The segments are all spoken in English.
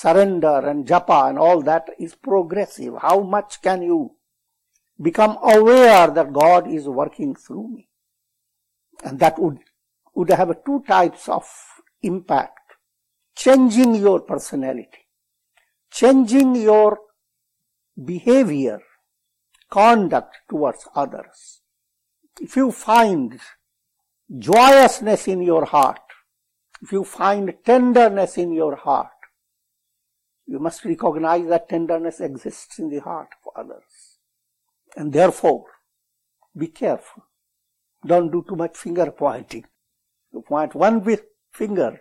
surrender and japa and all that is progressive. How much can you become aware that God is working through me? And that would have two types of impact. Changing your personality, changing your behavior, conduct towards others. If you find joyousness in your heart, if you find tenderness in your heart, you must recognize that tenderness exists in the heart of others. And therefore, be careful. Don't do too much finger pointing. You point one finger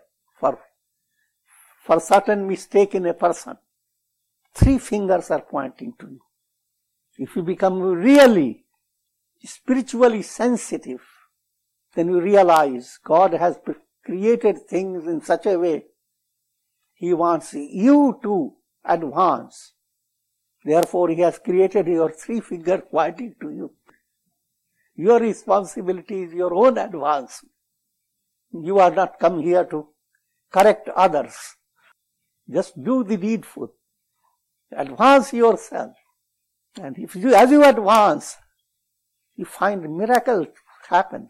for certain mistake in a person. 3 fingers are pointing to you. If you become really spiritually sensitive, then you realize God has created things in such a way He wants you to advance. Therefore, He has created your 3 fingers pointing to you. Your responsibility is your own advance. You are not come here to correct others. Just do the needful. Advance yourself. And as you advance, you find miracle happens.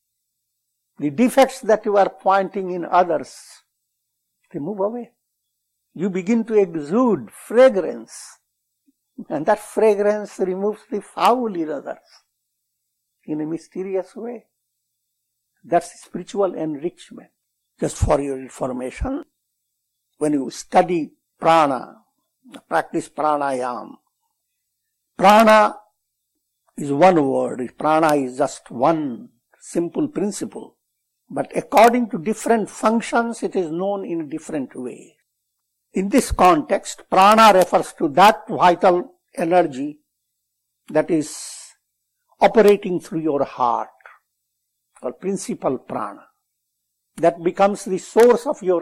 The defects that you are pointing in others, they move away. You begin to exude fragrance. And that fragrance removes the foul in others in a mysterious way. That's spiritual enrichment. Just for your information, when you study prana, practice pranayama, prana is one word. Prana is just one simple principle. But according to different functions, it is known in different ways. In this context, prana refers to that vital energy that is operating through your heart, or principal prana, that becomes the source of your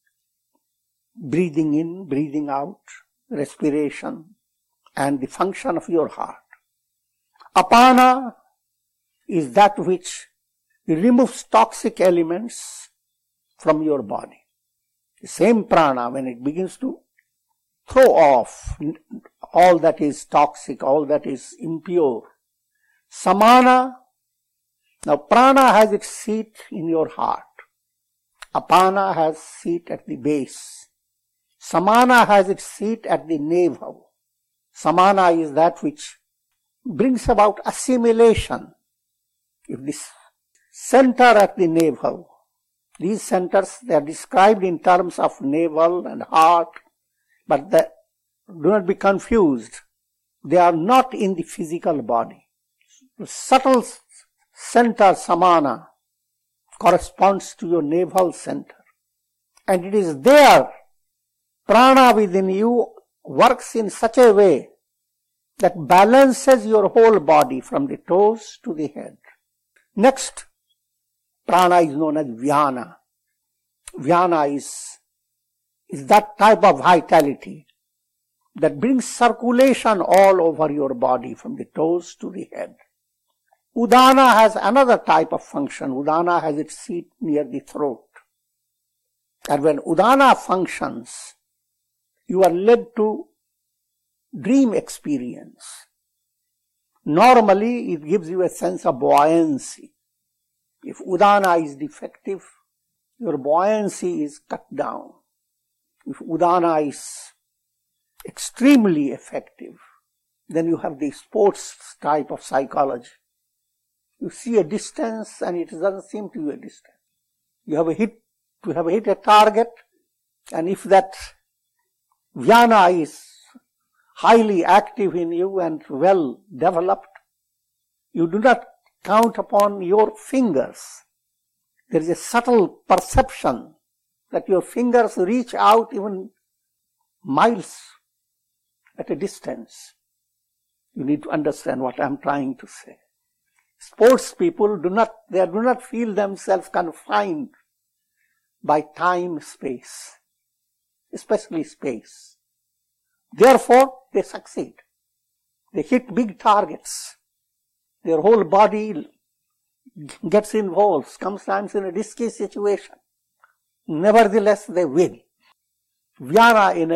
breathing in, breathing out, respiration, and the function of your heart. Apana is that which removes toxic elements from your body. The same prana, when it begins to throw off all that is toxic, all that is impure. Samana, now prana has its seat in your heart. Apana has seat at the base. Samana has its seat at the navel. Samana is that which brings about assimilation. If this center at the navel, these centers, they are described in terms of navel and heart, but do not be confused. They are not in the physical body. The subtle center, samana, corresponds to your navel center. And it is there, prana within you works in such a way that balances your whole body from the toes to the head. Next, prana is known as vyana. Vyana is that type of vitality that brings circulation all over your body from the toes to the head. Udana has another type of function. Udana has its seat near the throat. And when Udana functions, you are led to dream experience. Normally, it gives you a sense of buoyancy. If Udana is defective, your buoyancy is cut down. If Udana is extremely effective, then you have the sports type of psychology. You see a distance and it doesn't seem to you a distance. You have hit a target, and if that vyana is highly active in you and well developed, you do not count upon your fingers. There is a subtle perception that your fingers reach out even miles at a distance. You need to understand what I am trying to say. Sports people do not feel themselves confined by time, space, especially space. Therefore, they succeed. They hit big targets. Their whole body gets involved, sometimes in a risky situation. Nevertheless, they win. Vyana in a